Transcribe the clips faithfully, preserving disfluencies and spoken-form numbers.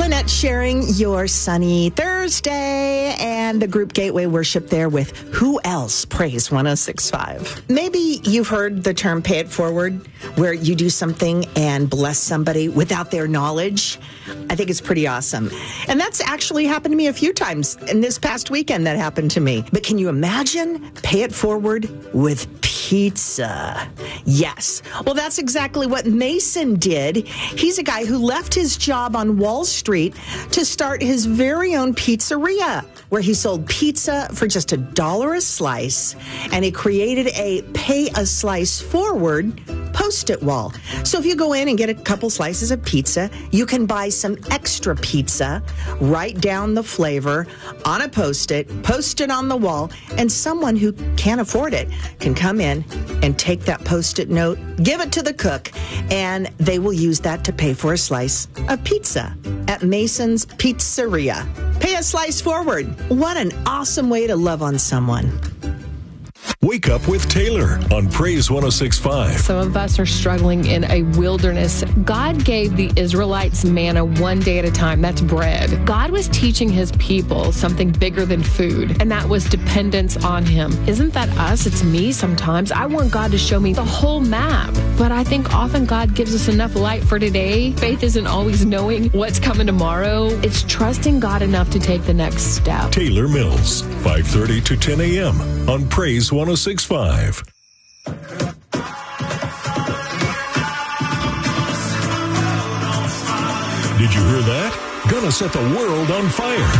Lynette sharing your sunny Thursday and the group Gateway Worship there with Who Else? Praise one oh six point five. Maybe you've heard the term pay it forward, where you do something and bless somebody without their knowledge. I think it's pretty awesome. And that's actually happened to me a few times. And this past weekend, that happened to me. But can you imagine pay it forward with pizza? Yes. Well, that's exactly what Mason did. He's a guy who left his job on Wall Street to start his very own pizzeria, where he sold pizza for just a dollar a slice. And he created a pay a slice forward Post-it wall. So if you go in and get a couple slices of pizza, you can buy some extra pizza, write down the flavor on a Post-it, post it on the wall, and someone who can't afford it can come in and take that Post-it note, give it to the cook, and they will use that to pay for a slice of pizza at Mason's Pizzeria. Pay a slice forward. What an awesome way to love on someone. Wake Up with Taylor on Praise one oh six point five. Some of us are struggling in a wilderness. God gave the Israelites manna one day at a time. That's bread. God was teaching his people something bigger than food, and that was dependence on him. Isn't that us? It's me sometimes. I want God to show me the whole map, but I think often God gives us enough light for today. Faith isn't always knowing what's coming tomorrow. It's trusting God enough to take the next step. Taylor Mills, five thirty to ten a.m. on Praise one oh six point five. Did you hear that? Gonna set the world on fire.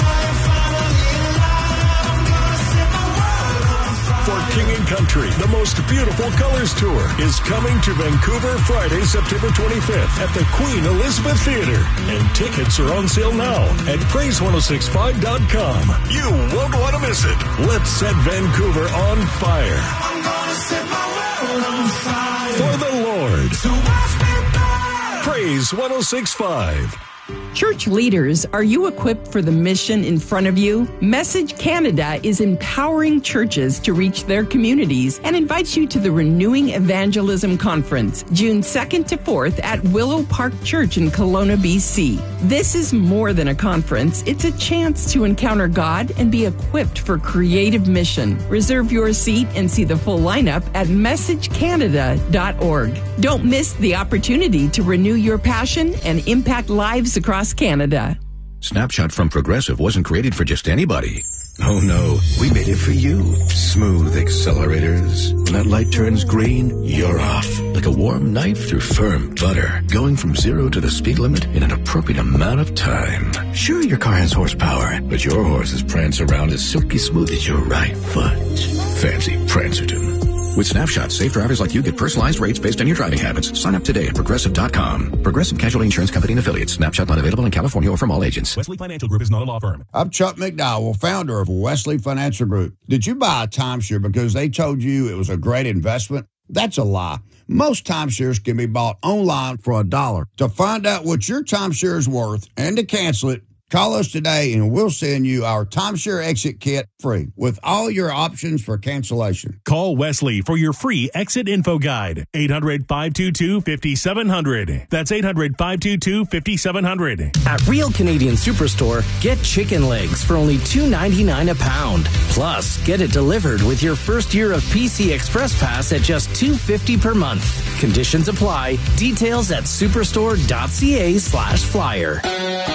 For King and Country, the most beautiful colors tour is coming to Vancouver Friday, September twenty-fifth at the Queen Elizabeth Theatre. And tickets are on sale now at praise one oh six point five dot com. You won't want to miss it. Let's set Vancouver on fire. I'm gonna set my world on fire. For the Lord. So watch me burn. Praise one oh six point five. Church leaders, are you equipped for the mission in front of you? Message Canada is empowering churches to reach their communities and invites you to the Renewing Evangelism Conference, June second to fourth at Willow Park Church in Kelowna, B C. This is more than a conference. It's a chance to encounter God and be equipped for creative mission. Reserve your seat and see the full lineup at message canada dot org. Don't miss the opportunity to renew your passion and impact lives across Canada. Snapshot from Progressive wasn't created for just anybody. Oh no, we made it for you. Smooth accelerators. When that light turns green, you're off. Like a warm knife through firm butter. Going from zero to the speed limit in an appropriate amount of time. Sure, your car has horsepower, but your horses prance around as silky smooth as your right foot. Fancy Prancerton. With Snapshot, safe drivers like you get personalized rates based on your driving habits. Sign up today at progressive dot com. Progressive Casualty Insurance Company and affiliates. Snapshot not available in California or from all agents. Wesley Financial Group is not a law firm. I'm Chuck McDowell, founder of Wesley Financial Group. Did you buy a timeshare because they told you it was a great investment? That's a lie. Most timeshares can be bought online for a dollar. To find out what your timeshare is worth and to cancel it, call us today and we'll send you our timeshare exit kit free with all your options for cancellation. Call Wesley for your free exit info guide. eight hundred, five two two, five seven zero zero. That's eight hundred, five two two, five seven zero zero. At Real Canadian Superstore, get chicken legs for only two ninety-nine a pound. Plus, get it delivered with your first year of P C Express Pass at just two fifty per month. Conditions apply. Details at superstore.ca slash flyer.